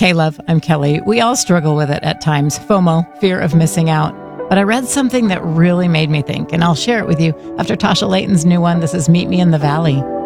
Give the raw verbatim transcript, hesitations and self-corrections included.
K-Love, I'm Kelly. We all struggle with it at times, FOMO, fear of missing out. But I read something that really made me think, and I'll share it with you after Tasha Layton's new one. This is Meet Me in the Valley.